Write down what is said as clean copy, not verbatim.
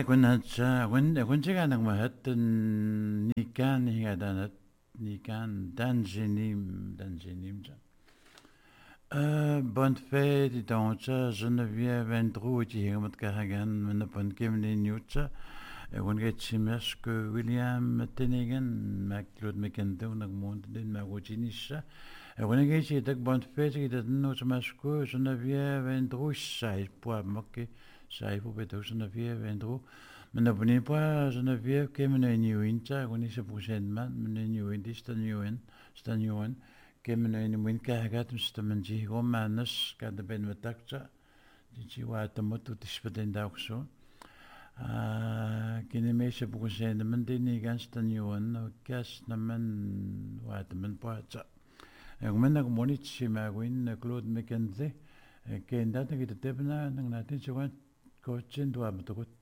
kun siga nang mahat nikan higa danat nikan danjenim ja. Bonne fête donc Geneviève Andrew qui higamat kahagan men pon kemni nyutsa. Kun get simas que William Tenigan Maclud Mekendo nagmond din magojinisha. Kun get si tak bonne fête qui dat no smasco Geneviève Andrew sai po mokke sai po beto Geneviève Andrew. Men op een paar Geneviève kemen nieuw inta, kun is procent man, men nieuw in die stan nieuwen. Kemen een win kagat, stan men ji gewoon manas, kad de ben met takta. Die wat de mot het is bedend ook zo. Kine meeste procent men die niet gaan stan nieuwen, kas na men wat men paatsa. En men na monit si maar win Claude McKenzie. Ken dat ik het heb na, dan laat het zo wat coachen doa bedoelt.